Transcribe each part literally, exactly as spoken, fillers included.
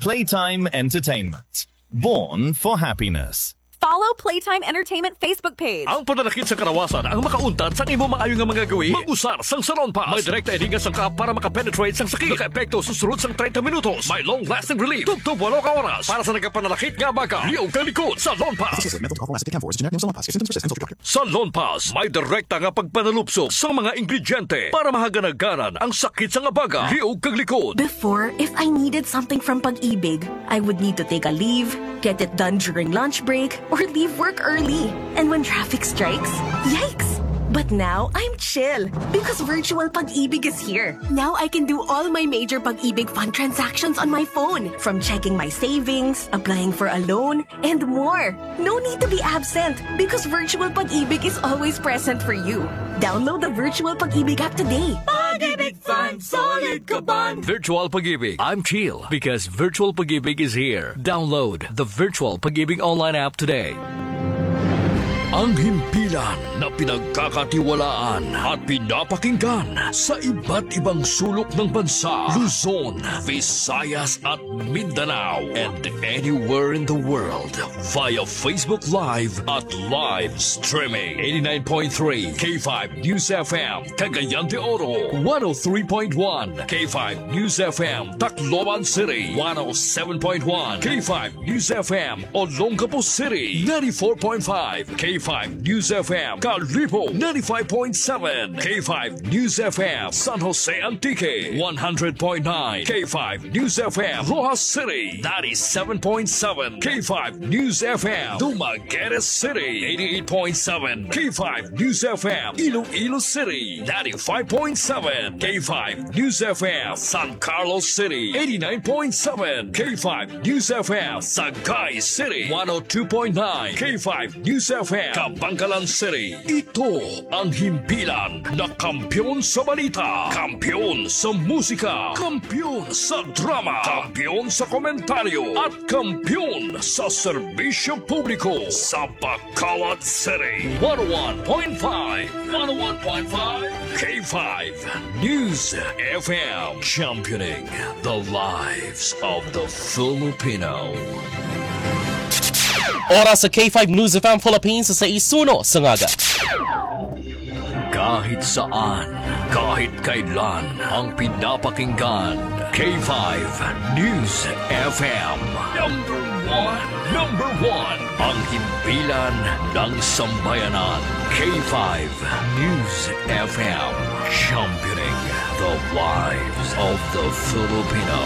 Playtime Entertainment. Born for happiness. Follow Playtime Entertainment Facebook page. Ang pananakit sa karawasan ang makauntad sa imo maayo nga mga gawi. Mag-usar sang Salon Pass. May direkta edinga sang ka para makapenetrate sang sakit. Naka-epekto susunod sang thirty minutos. May long-lasting relief. Tugtog walo ka oras. Para sa nagkapananakit nga baga. Liyaw kang likod. Salon Pass. Salon Pass. May direkta nga pagpanalupsok sa mga ingrediente para mahaganagaran ang sakit sa nga baga. Liyaw kang likod. Before, if I needed something from Pag-ibig, I would need to take a leave, get it done during lunch break, or leave work early. And when traffic strikes, yikes! But now, I'm chill because virtual Pag-ibig is here. Now I can do all my major Pag-ibig fund transactions on my phone, from checking my savings, applying for a loan, and more. No need to be absent because virtual Pag-ibig is always present for you. Download the virtual Pag-ibig app today. Pag-ibig Fund, solid ka ban! Virtual Pag-ibig. I'm chill because Virtual Pag-ibig is here. Download the Virtual Pag-ibig online app today. Ang himpilan na pinagkakatiwalaan at pinapakinggan sa iba't ibang sulok ng bansa, Luzon, Visayas at Mindanao, and anywhere in the world via Facebook Live at live streaming. eighty-nine point three K five News F M, Cagayan de Oro, one oh three point one K five News F M, Tacloban City, one oh seven point one K five News F M, Olongapo City, ninety-four point five K five News F M, Calibo, ninety-five point seven K five News F M, San Jose Antique, one hundred point nine K five News F M, Rojas City, ninety-seven point seven K five News F M, Dumaguete City, eighty-eight point seven K five News F M, Iloilo City, ninety-five point seven K five News F M, San Carlos City, eighty-nine point seven K five News F M, Sagay City, one oh two point nine K five News F M, Kabangkalan City. Ito ang himpilan na kampiyon sa balita, kampiyon sa musika, kampiyon sa drama, kampiyon sa komentaryo, at kampiyon sa serbisyo publiko sa Bacolod City. one oh one point five, one oh one point five K five News F M, championing the lives of the Filipino. Oras sa K five News F M Philippines sa isuno sa ngaga. Kahit saan, kahit kailan, ang pinapakinggan. K five News F M. Number one, number one. Ang himpilan ng sambayanan. K five News F M. Championing the lives of the Filipino.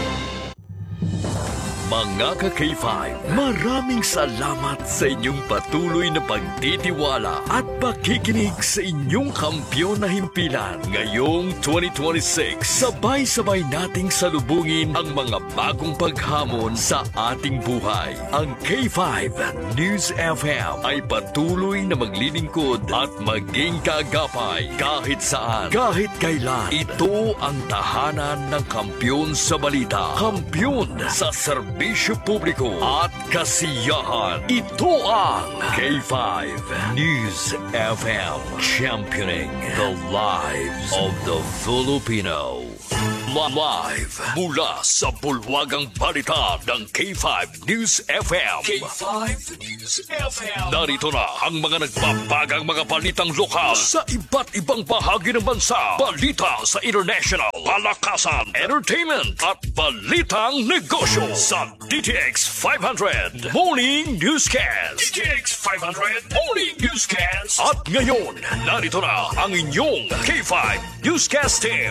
Mga ka-K five, maraming salamat sa inyong patuloy na pagtitiwala at pakikinig sa inyong kampiyon na himpilan. Ngayong twenty twenty-six, sabay-sabay nating salubungin ang mga bagong paghamon sa ating buhay. Ang K five News F M ay patuloy na maglilingkod at maging kaagapay kahit saan, kahit kailan. Ito ang tahanan ng kampiyon sa balita, kampiyon sa serbisyo Bisyo Publiko at kasiyahan. Ito ang K five News F M, championing the lives of the Filipino. Live mula sa bulwagang balita ng K five News F M. K five News F M. Narito na ang mga nagbabagang mga balitang lokal sa iba't ibang bahagi ng bansa. Balita sa international, palakasan, entertainment at balitang negosyo sa D T X five hundred Morning Newscast. D T X five hundred Morning Newscast. At ngayon, narito na ang inyong K five Newscast team.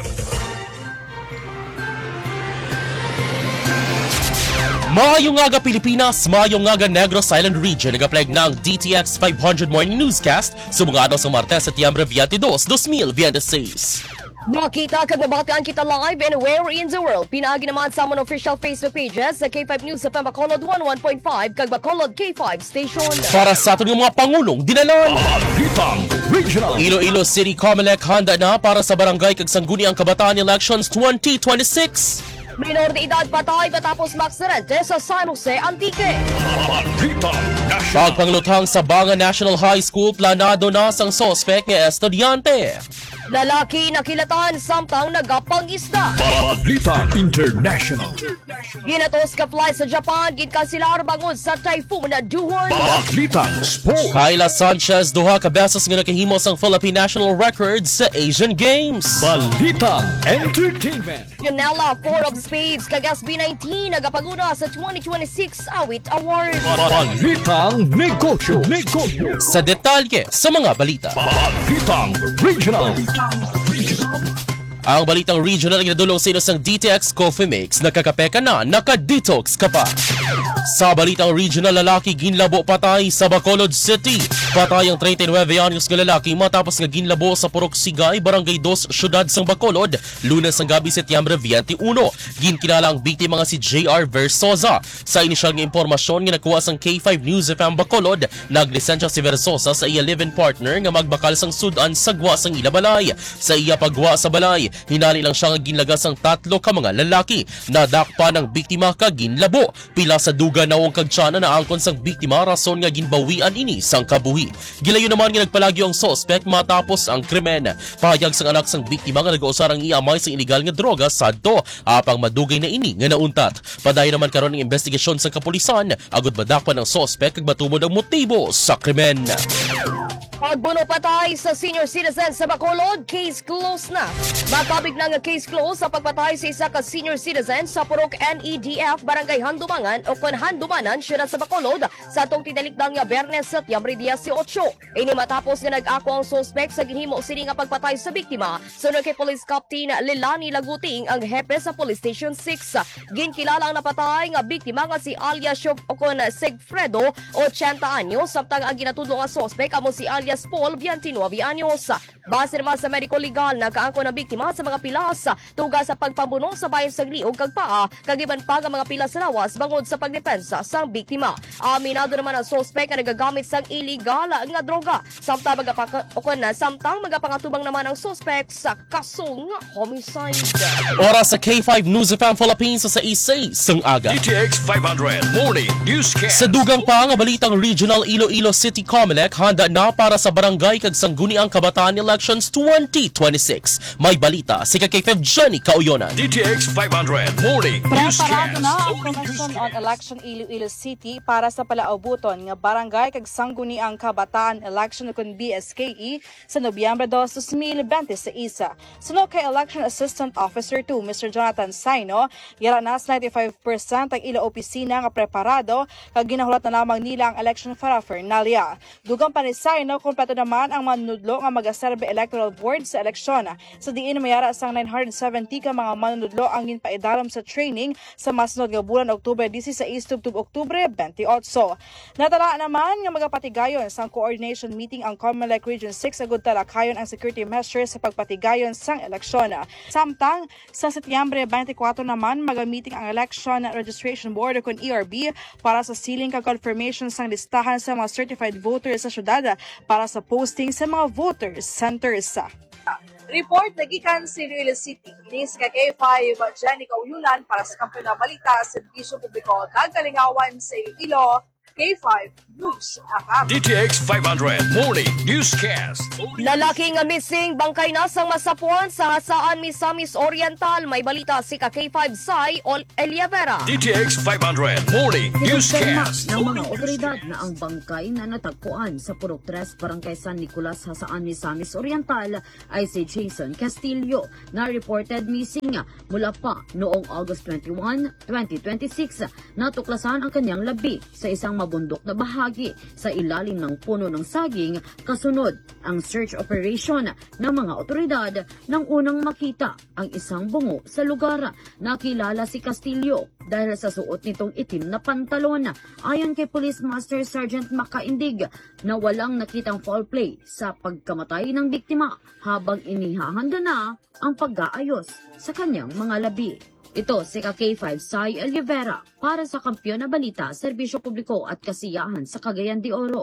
Maayong aga Pilipinas, maayong aga Negros Island Region. Nag-aplag ng D T X five hundred Morning Newscast sumungado sa Martes, Setyembre twenty-dos, twenty twenty-six. Makita ka nabatian kita live anywhere in the world. Pinagi naman sa among official Facebook pages sa K five News sa Bacolod one oh one point five kag Bacolod K five Station. Para sa aton mga pangulong dinalan. Balitang Regional. Iloilo City Comelec handa na para sa barangay kag sangguniang kabataan elections twenty twenty-six. Minor de edad patay patapos maksidente sa San Jose Antique. Balitang National. Pagpanglutang sa Banga National High School planado na sang sospek nga estudyante. Lalaki nakilatan samtang nagapangisda. Balita International. Ginatos ka fly sa Japan, ginkansilar bangon sa typhoon na Duhon. Balita Sport. Kyla Sanchez duha ka beses nga nakahimo sang Philippine national record sa Asian Games. Balita Entertainment. Yanela Four of Spades kag S B nineteen nagapaguna sa twenty twenty-six Awit Awards. Balitang Negosyo. Negosyo. Sa detalye sa mga balita. Balitang Regional. Ang balitang regional ang ginadulong sa inos ng D T X Coffee Mix. Nakakape ka na, naka-detox ka pa. Sa balitang regional, lalaki ginlabo patay sa Bacolod City. Patay ang thirty-nine anyos nga lalaki matapos nga ginlabo sa Purok Sigay, Barangay two, Syudad sang Bacolod, Lunes ang gabi Setyembre twenty-one. Ginkilala ang biktima nga si J R Versosa. Sa inisyal nga impormasyon nga nakuha sang K five News F M Bacolod, naglisensya si Versosa sa iya live-in partner nga magbakal sang sudan sa gwa sang ila balay. Sa iya pagwa sa balay, hinali lang siya nga ginlagas ang tatlo ka mga lalaki. Nadakpa ng biktima ka ginlabo. Pila sa duga nawong kagtsana na angkon sang biktima rason nga ginbawian ini sang kabuhi. Gilayo naman nga nagpalagyo ang suspect matapos ang krimen. Pahayag sang anak sang biktima nga nag-uusar ang iamay sa illegal nga droga sadto apang madugay na ini nga nauntat. Padayon naman karon ng investigasyon sa kapulisan agud madakpan ang suspect kag matumod ang motibo sa krimen. Pagbuno patay sa senior citizen sa Bacolod, case closed na. Matabig na nga case closed sa pagpatay sa isa ka senior citizen sa Purok N E D F, Barangay Handumangan o kon Handumanan, siyudad sa Bacolod sa atong tinalikdang nga Biyernes Setyembre eighteen. Ini matapos nga nag-ako ang suspect sa ginhimo sini nga pagpatay sa biktima. Sunod kay Police Captain Lilani Laguting, ang hepe sa Police Station six. Ginkilala ang napatay nga biktima nga si alias o kon Sigfredo, eighty anyos, samtang ang ginatudlo nga suspect amo si alias Paul, twenty-nine anyos. Base naman sa medical legal, nakaangko na biktima sa mga pilas tuga sa pagpambuno sa bayan sa liog kag paa, kagiban pa ang mga pilas sa lawas bangod sa pagdepensa sa biktima. Aminado naman ang suspect na nagagamit sang illegal nga droga. Samtang magapakon na samtang magapangatubang naman ang suspect sa kaso nga homicide. Oras sa K five News F M Philippines sa isa sang aga. D T X five hundred Morning Newscast. Sa dugang pa nga balitang Regional Iloilo City Comelec handa na para sa barangay kag sangguniang kabataan elections twenty twenty-six. May balita si K five Jenny Kauyonan. D T X five hundred Morning Preparado Newscast. na ang Commission on Election Iloilo City para sa palaubuton nga barangay kag sangguniang kabataan election kun B S K E sa Nobyembre two, twenty twenty-six. Suno kay Election Assistant Officer two Mister Jonathan Saino, yara nas ninety-five percent ang ila opisina nga preparado kag ginahulat na lamang nila ang election paraphernalia. Dugang pa ni Saino, kompleto naman ang manunudlo nga magaserbe electoral board sa eleksyon. Sa diin mayara sang nine hundred seventy ka mga manunudlo ang ginpaidalam sa training sa masunod nga bulan Oktubre sixteen tubtob Oktubre twenty-eight. Natala naman nga magapatigayon sang coordination meeting ang Comelec Region six agud talakayon ang security measures sa pagpatigayon sang eleksyon. Samtang sa Setyembre twenty-four naman magamiting ang Election Registration Board o kun E R B para sa sealing kag confirmation sang listahan sa mga certified voters sa syudad para sa posting sa mga voters centers. Report nagikan sa Iloilo City. Inis ka K five Jenny Kauyunan para sa Kampiyon na Balita sa Serbisyo Publiko Nagkalingawan sa Iloilo. K five News Akab. D T X five hundred Morning Newscast. Lalaki nga missing, bangkay na sang masapuan sa Hasaan, Misamis Oriental. May balita si ka K five Sai Ol Eliavera. D T X five hundred Morning Newscast. ng mga otoridad na ang bangkay na natagpuan sa Purok three, Barangay San Nicolas, Hasaan, Misamis Oriental ay si Jason Castillo na reported missing mula pa noong August twenty-first, twenty twenty-six. Natuklasan ang kanyang labi sa isang mabundok na bahagi sa ilalim ng puno ng saging. Kasunod ang search operation ng mga otoridad nang unang makita ang isang bungo sa lugar. Nakilala si Castillo dahil sa suot nitong itim na pantalon. Ayon kay Police Master Sergeant Makaindig na walang nakitang foul play sa pagkamatay ng biktima habang inihahanda na ang pag-aayos sa kanyang mga labi. Ito si ka K five Sai Oliveira para sa Kampiyon na Balita, Serbisyo Publiko at Kasiyahan sa Cagayan de Oro.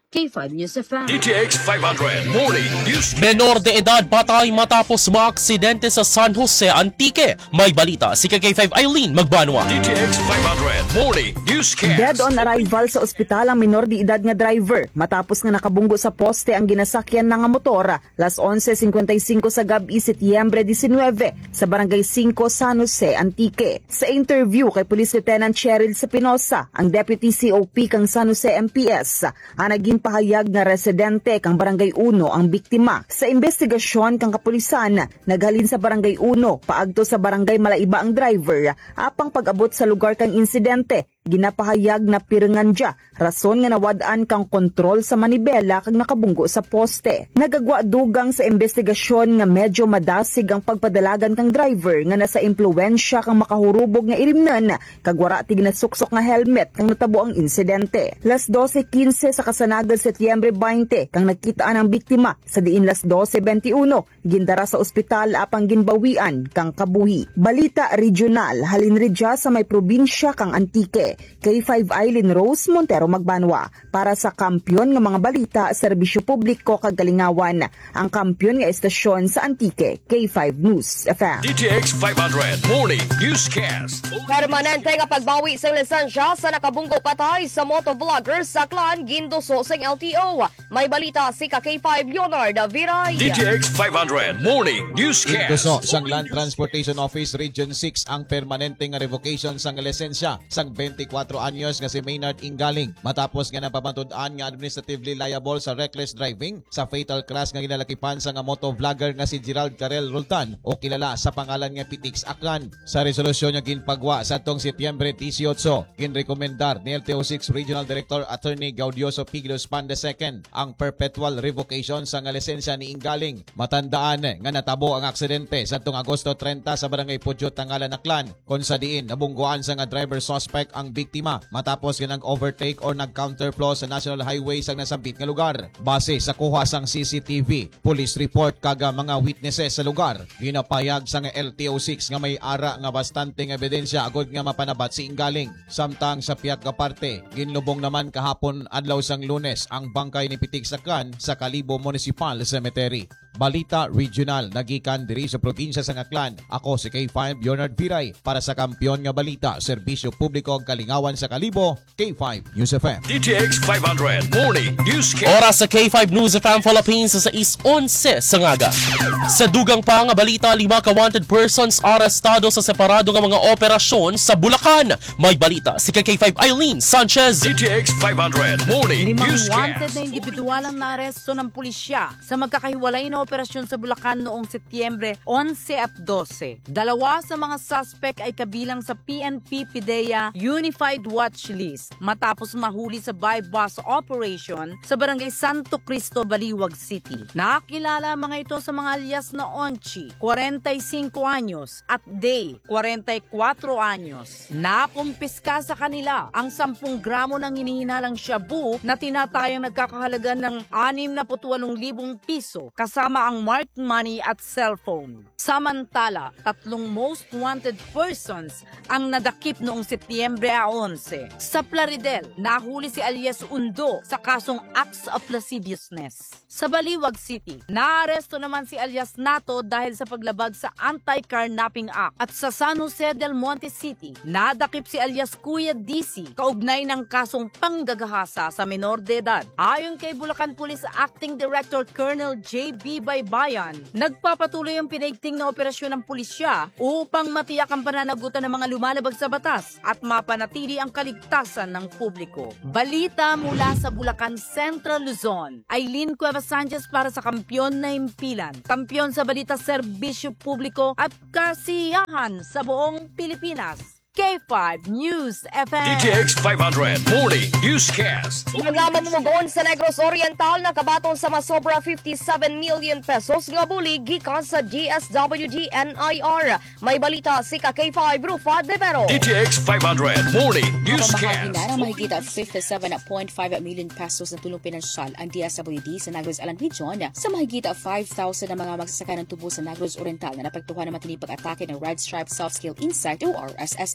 K five News F M. D T X five hundred Morning News. Menor de edad patay matapos maaksidente sa San Jose, Antique. May balita si K five Eileen Magbanwa. D T X five hundred Morning Newscast. Dead on arrival sa ospital ang menor de edad nga driver matapos nga nakabunggo sa poste ang ginasakyan nga motor las onse singkwentaysinko sa gabi Setyembre labing-nine sa Barangay five San Jose, Antique. Sa interview kay Police Lieutenant Cheryl Sepinosa, ang Deputy C O P kang San Jose M P S, ang naging pahayag nga residente kang Barangay one ang biktima. Sa investigasyon kang kapulisan, naghalin sa Barangay one paagto sa Barangay Malaiba ang driver, apang pag-abot sa lugar kang insidente, ginapahayag na pirengan dya, rason nga nawad-an kang kontrol sa manibela kag nakabunggo sa poste. Nagagwa dugang sa investigasyon nga medyo madasig ang pagpadalagan kang driver nga nasa impluwensya kang makahurubog nga irimnan kag wara tig nasuksok nga helmet kang natabo ang insidente. Las twelve fifteen sa kasanagan Setyembre twenty kang nagkitaan ang biktima sa diin las twelve twenty-one gindara sa ospital apang ginbawian kang kabuhi. Balita regional halin ridya sa may probinsya kang Antique. K five Eileen Rose Montero Magbanwa para sa Kampiyon nga mga balita, serbisyo publiko kag kalingawan. Ang kampiyon nga estasyon sa Antique, K five News F M. D T X five hundred Morning Newscast. Permanente nga pagbawi sa lisensya sa nakabunggo patay sa motovlogger sa Klan ginduso sa L T O. May balita si K five Leonard Viray. D T X five hundred Morning Newscast. Gusto sang Land Transportation Office Region six ang permanente nga revocation sang lisensya sang twenty-four anyos nga si Maynard Ingaling matapos nga napabantud-an nga administratively liable sa reckless driving sa fatal crash nga ginalakipan sa nga motovlogger nga si Gerald Carel Roltan o kilala sa pangalan nga Pitix Aklan. Sa resolusyon nga ginpagwa sa tong Setyembre eighteen, ginrekomendar ni L T O six Regional Director Attorney Gaudioso Piglos Pan the second ang perpetual revocation sa nga lisensya ni Ingaling. Matandaan nga natabo ang aksidente sa tong Agosto thirty sa Barangay Pudyot, Tangalan, Aklan kung sa diin nabungguan sa nga driver suspect ang biktima matapos nga nag-overtake or nag-counterflow sa National Highway sa nasambit nga lugar. Base sa kuha sang C C T V, police report kaga mga witnesses sa lugar, ginapayag sa nga L T O six nga may ara nga bastante nga ebidensya agod nga mapanabat si Ingaling. Samtang sa piyak ka parte, ginlubong naman kahapon adlaw sang Lunes ang bangkay ni Pitix Aklan sa Kalibo Municipal Cemetery. Balita Regional nagikan diri sa probinsya sa Aklan. Ako si K five Leonard Viray para sa Kampiyon nga Balita, serbisyo publiko ug kalingawan sa Kalibo, K five News F M. D T X five hundred Morning Newscast. Oras sa K five News F M Philippines sa eleven sa ngaga. Sa dugang pa nga balita, lima ka wanted persons arestado sa separado nga mga operasyon sa Bulacan. May balita si K five Eileen Sanchez. D T X five hundred Morning Limang Newscast. wanted na individual ang naaresto ng pulisya sa magkakahiwalay na operasyon sa Bulacan noong Setyembre eleven at twelve. Dalawa sa mga suspect ay kabilang sa P N P PIDEA Unified Watch List matapos mahuli sa buy-bus operation sa Barangay Santo Cristo, Baliwag City. Nakakilala mga ito sa mga alias na Onchi, forty-five anyos at Day, forty-four anyos. Nakumpiska sa kanila ang ten gramo ng hinihinalang shabu na tinatayang nagkakahalaga ng sixty-eight thousand piso kasama ang marked money at cellphone. Samantala, tatlong most wanted persons ang nadakip noong Setyembre eleven. Sa Plaridel, nahuli si alias Undo sa kasong acts of lasciviousness. Sa Baliwag City, naaresto naman si alias Nato dahil sa paglabag sa Anti-Carnapping Act. At sa San Jose del Monte City, nadakip si alias Kuya D C kaugnay ng kasong panggagahasa sa menor de edad. Ayon kay Bulacan Police Acting Director Colonel J B Baybayan, nagpapatuloy ang pinaigting na operasyon ng pulisya upang matiyak ang pananagutan ng mga lumalabag sa batas at mapanatili ang kaligtasan ng publiko. Balita mula sa Bulacan Central Luzon, Eileen Cuevas Sanchez para sa Kampiyon na Himpilan. Kampiyon sa balita, serbisyo publiko at kasiyahan sa buong Pilipinas. K five News F M. D T X five hundred Morning Newscast. Naglaman mo sa Negros Oriental na kabaton sa masobra fifty-seven million pesos nga bulig gikan sa D S W D N I R. May balita si K five Rufa de Pero. D T X five hundred Morning Newscast. Pamahagi na ng mahigit fifty-seven point five million pesos na tulong pinansyal ang D S W D sa Negros Alan Region sa mahigit five thousand na mga magsasaka ng tubo sa Negros Oriental na napagtuhan ng matinipag atake ng Red Stripe Soft Scale Insect o R S S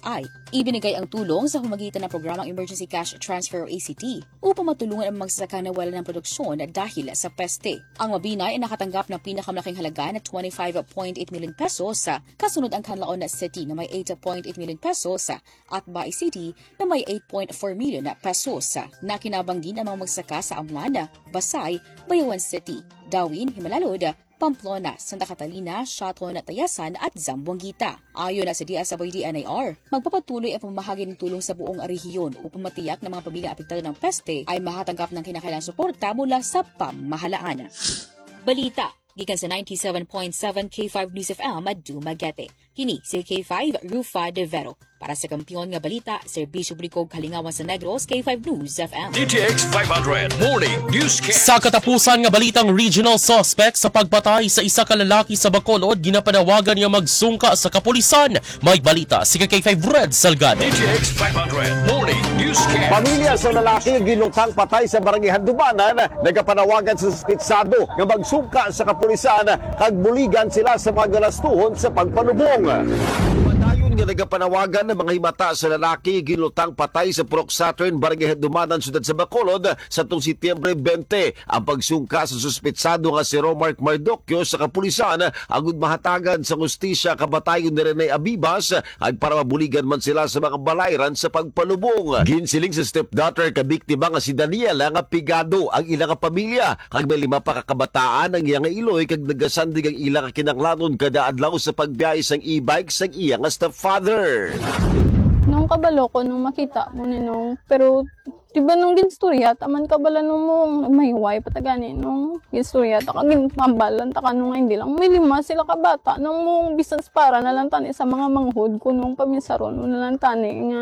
I. Ibinigay ang tulong sa pamamagitan ng programang Emergency Cash Transfer o A C T upang matulungan ang magsasaka na wala ng produksyon dahil sa peste. Ang Mabinay ay nakatanggap ng pinakamalaking halaga na twenty-five point eight million pesos, kasunod ang Canlaon City na may eight point eight million pesos at Baay City na may eight point four million pesos. Nakinabang din ang mga magsasaka sa Amlan, Basay, Bayawan City, Dawin, Himalalod, Pamplona, Santa Catalina, Shaton, Tayasan at Zamboanguita. Ayon na sa D S W D N A R, magpapatuloy ang pamahagi ng tulong sa buong rehiyon upang matiyak na mga pamilyang apektado ng peste ay makatanggap ng kinakailangang suporta mula sa pamahalaan. Balita gikan sa ninety-seven point seven K five News F M at Dumaguete. Kini si K five Rufa De Vero. Para sa kampiyon nga balita, Serbisyo Publiko Kalingawan sa Negros, K five News F M. D T X five hundred Morning Newscast. Sa katapusan nga balitang regional suspect sa pagpatay sa isa ka lalaki sa Bacolod, ginapanawagan nga magsungka sa kapulisan. May balita si K five Red Salgado. D T X five hundred Morning Newscast. Pamilya sa lalaki ginungtang patay sa barangay Handumanan, nagapanawagan sa suspitsado nga magsungka sa kapulisan kag buligan sila sa mga galastuhon sa pagpanubong. Nga nagapanawagan ng mga himata sa lalaki ginutang patay sa Purok Saturn, Barangay Handumanan, Siyudad sa Bacolod sa itong Setyembre twenty. Ang pagsungka sa suspetsado nga si Romark Mardocchio sa kapulisan agud mahatagan sa justisya kabatayon ni Rene Abibas ay para mabuligan man sila sa mga balayran sa pagpanubong. Ginsiling sa stepdaughter kabiktima nga si Daniela nga pigado ang ilang pamilya kag may lima pa kakabataan ang iyang iloy kag nagasandig ang ilang kinanglanon kada adlaw sa pagbiyahe sang e-bike sang iya nga stepfather. Nung kabalo ko, nung makita mo ni nung, pero diba nung ginstorya, taman kabala nung mong mahiway patagani nung ginstorya, taka ginpambalan, taka nung hindi lang, may lima sila kabata, nung mong business para nalang tani sa mga manghud ko nung paminsaron, nung nalang tani nga,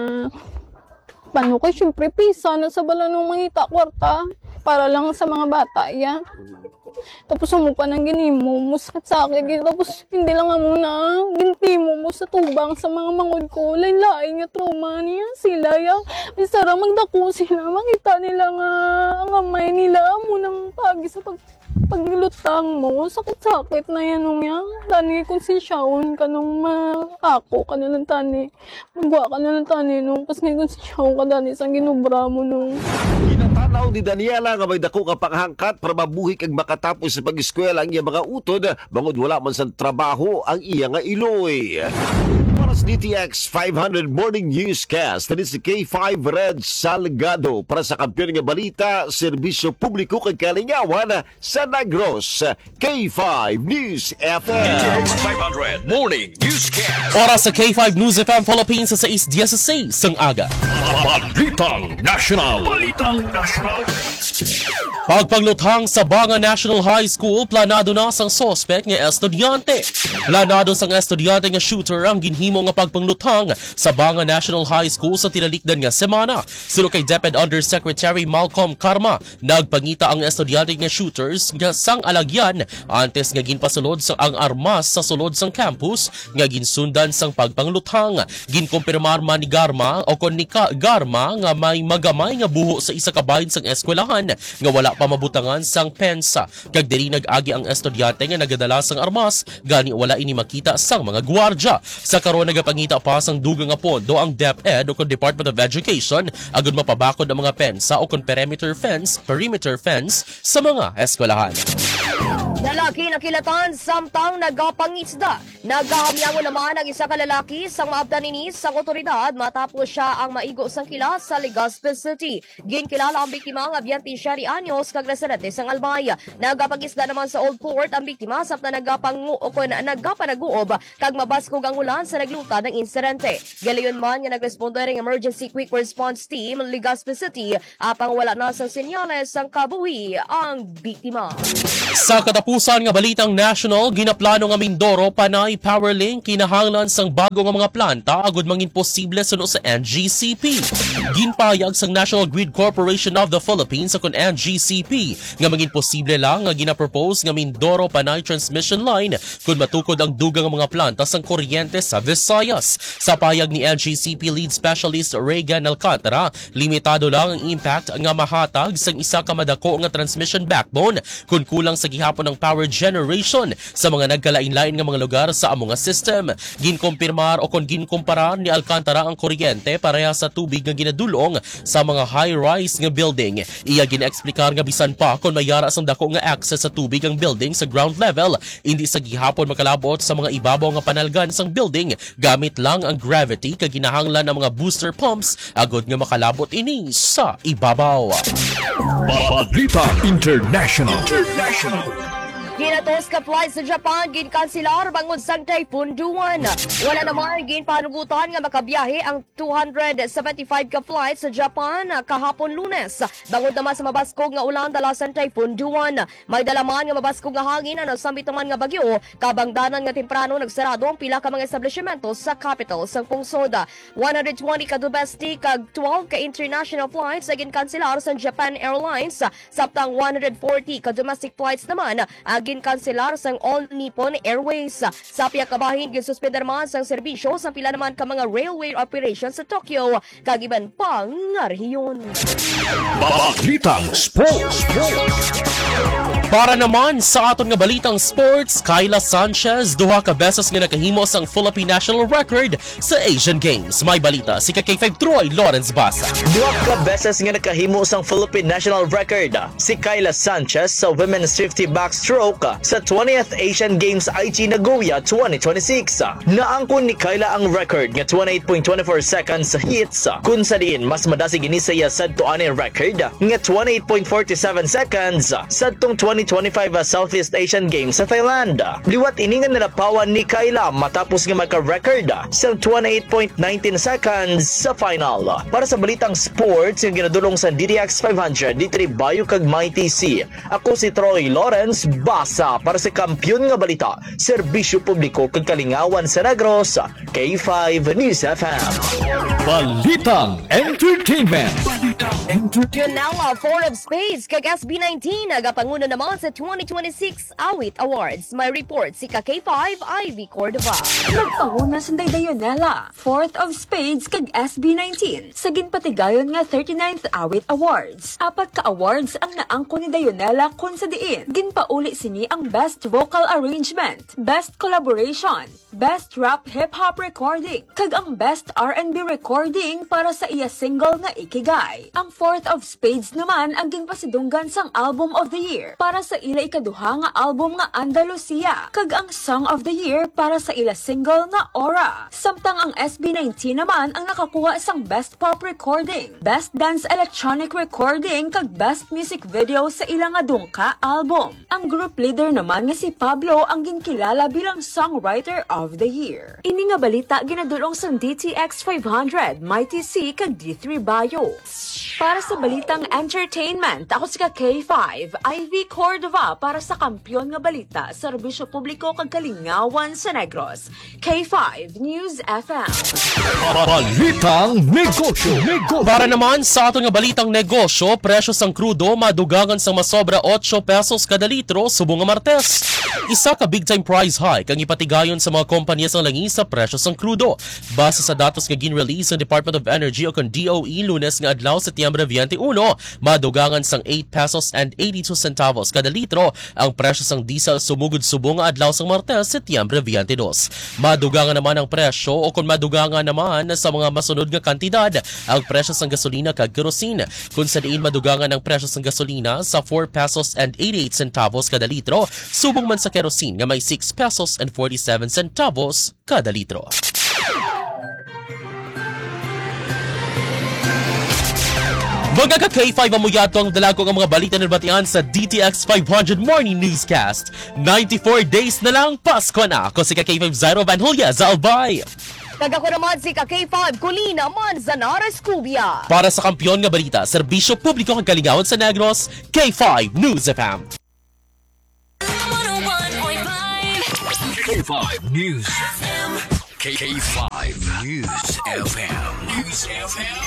paano ko, syempre pisa na sa bala nung mangita kwarta, para lang sa mga bata, yan. Tapos sumupa ng ginimo mo sa akin. Tapos hindi lang nga muna, gintimo mo sa tubang sa mga mangod ko. Lain-lain nga trauma niya sila. Ya. Masarang magdako sila. Makita nila nga ang amay nila mo ng pagi sa pag paglutang mo. Sakit-sakit na yan nung yan. Tani konsensyaon ka nung maako ka na lang tani. Magwa ka na lang tani nung pas ngayon konsensyaon ka dani sa ginubra mo nung. Ginatanaw ni Daniela nga may dako ka panghangkat para mabuhi kag makatapos sa pag-eskwela ang iya mga utod bangod wala man sa trabaho ang iya nga iloy. Para sa D T X five hundred Morning Newscast, tani si K five Red Salgado para sa kampiyon nga balita, Serbisyo Publiko kag Kalingawan sa Negros, K five News F M. D T X five hundred Morning Newscast. Oras sa K five News F M Philippines sa six diyesisais sang aga. Balitang National. Balitang National. Pagpangluthang sa Banga National High School, planado na sang suspect nga estudyante. Planado sang estudyante nga shooter ang ginhimo nga pagpangluthang sa Banga National High School sa tinalikdan nga semana. Sulo kay DepEd Undersecretary Malcolm Karma, nagpangita ang estudyante nga shooters nga sang alagyan antes nga ginpasulod sa ang armas sa sulod sang campus nga ginsundan sang pagpangluthang. Ginkumpirmar man ni Garma o kon ni Garma nga may magamay nga buho sa isa ka bahin sang eskwelahan nga wala pamabutangan sang pensa. Kag diri nag-agi ang estudyante nga nagadala sang armas gani wala ini makita sang mga gwardya. Sa karon nagapangita pa sang dugang nga pondo ang DepEd o kon Department of Education agud mapabakod ang mga pensa o kon perimeter fence, perimeter fence sa mga eskwelahan. Lalaki nakilatan samtang nagapangitsda. Nagahamyango naman ang isa ka lalaki sang maabdan ini sa otoridad matapos siya ang maigo sang kila sa Legazpi City. Ginkilala ang biktima nga biyentensya anyos kag residente sang Albay. Nagapangisda naman sa Old Port ang biktima samtang nagapangu o kon nagapanaguob kag mabaskog ang ulan sa nagluta ng insidente. Galayon man nga nagresponde ring emergency quick response team Legazpi City apang wala na sang senyales sang kabuhi ang biktima. Sa katapusan nga balitang national, ginaplano nga Mindoro panay powerlink kinahanglan sang bago nga mga planta agud mangin posible suno sa N G C P. Ginpayag sang National Grid Corporation of the Philippines sa kon N G C P nga mangin posible lang nga ginapropose nga Mindoro panay transmission line kung matukod ang dugang nga mga planta sang kuryente sa Visayas. Sa payag ni N G C P Lead Specialist Regan Alcantara, limitado lang ang impact nga mahatag sang isa ka madako nga transmission backbone kung kulang sa gihapon ng power generation sa mga nagkalain-lain nga mga lugar sa among nga system. Ginkumpirmar o kon ginkumpara ni Alcantara ang kuryente pareha sa tubig nga ginadulong sa mga high-rise nga building. Iya gina-eksplikar nga bisan pa kon mayara sang dako nga access sa tubig ang building sa ground level, hindi sa gihapon makalabot sa mga ibabaw nga panalgan sang building gamit lang ang gravity kag ginahanglan ang mga booster pumps agod nga makalabot ini sa ibabaw. Balita International. International. Ginatos ka flight sa Japan, ginkansilar bangod sang Typhoon Duan. Wala naman ginpanugutan nga makabiyahe ang two hundred seventy-five ka flight sa Japan kahapon Lunes. Bangod naman sa mabaskog nga ulan dala sang Typhoon Duan. May dalaman nga mabaskog nga hangin na nasambit naman nga bagyo. Kabangdanan nga temprano nagsarado ang pila ka mga establishmento sa capital sang pungsod. one hundred twenty ka domestic kag twelve ka international flights na ginkansilar sa Japan Airlines. Samtang one hundred forty ka domestic flights naman agin kanselar sang All Nippon Airways. Sa piyak kabahin gisuspender man sang serbisyo sa pila naman ka mga railway operations sa Tokyo kag iban pang nga rehiyon. Balitang Sports. Para naman sa aton nga balitang sports, Kyla Sanchez duha ka beses nga nakahimo sang Philippine national record sa Asian Games. May balita si K five Troy Lawrence Basa. Duha ka beses nga nakahimo sang Philippine national record si Kyla Sanchez sa women's fifty backstroke sa twentieth Asian Games I G Nagoya twenty twenty-six. Naangkon ni Kyla ang record nga twenty-eight point two four seconds sa hits, kung sa diin mas madasig ini sa iya sadto ani record nga twenty-eight point four seven seconds sadtong twenty twenty-five Southeast Asian Games sa Thailand. Liwat ini nga nalapawan ni Kyla matapos nga maka-record sa twenty-eight point one nine seconds sa final. Para sa balitang sports yung ginadulong sa D T X five hundred di Tribayo kag May T C, ako si Troy Lawrence Basa para sa kampyon nga balita, serbisyo publiko kag kalingawan sa Negros, K five News F M. Balitang Entertainment. Janela Four of Spades kag S B nineteen nagapanguna naman sa twenty twenty-six Awit Awards. May report si K five Ivy Cordova. Nagpanguna sa Dayonela Fourth of Spades kag S B nineteen sa ginpatigayon nga thirty-ninth Awit Awards. Apat ka awards ang naangko ni Dayonela kun sa diin. Ginpauli sini ang Best Vocal Arrangement, Best Collaboration, Best Rap Hip-Hop Recording, kag ang Best R and B Recording para sa iya single nga Ikigay. Ang Fourth of Spades naman ang ginpasidunggan sang Album of the Year para sa ila ikaduha nga album nga Andalusia, kag ang Song of the Year para sa ila single nga Aura. Samtang ang S B nineteen naman ang nakakuha sang Best Pop Recording, Best Dance Electronic Recording, kag Best Music Video sa ila nga Dungka album. Ang group leader naman nga si Pablo ang ginkilala bilang Songwriter of the Year. Ini nga balita ginadulong sa D T X five hundred, May T C kag D three Bayo. Para sa balitang entertainment, ako si K five Ivy Cordova para sa kampyon nga balita, serbisyo publiko kag kalingawan sa Negros, K five News F M. Balitang negosyo. Para naman sa aton nga balitang negosyo, presyo sang krudo madugangan sang masobra eight pesos kada litro subong nga Martes. Isa ka big time price hike ang ipatigayon sa mga kompanya sang langis sa presyo sang krudo. Base sa datos nga gin-release ng Department of Energy o kon D O E Lunes nga adlaw Setyembre twenty-one, madugangan sang eight pesos and eighty-two centavos kada litro ang presyo sang diesel sumugod subong nga adlaw sang Martes Setyembre twenty-two. Madugangan naman ang presyo o kon madugangan naman sa mga masunod nga kantidad ang presyo sang gasolina kag kerosene, kung sa diin madugangan ang presyo sang gasolina sa four pesos and eighty-eight centavos kada litro subong man sa kerosene nga may six pesos and forty-seven centavos kada litro. Mga ka-K five amuyad ang dalago ang mga balita ng batian sa D T X five hundred Morning Newscast. ninety-four days na lang Pasko na. Ako si K five Zairo Van Julia sa Albay. Kagako naman si K five Colina Manzanares Cubia. Para sa kampyon nga balita, serbisyo publiko kag kalingawan sa Negros, K five News F M. K five News F M. K five News F M. News F M.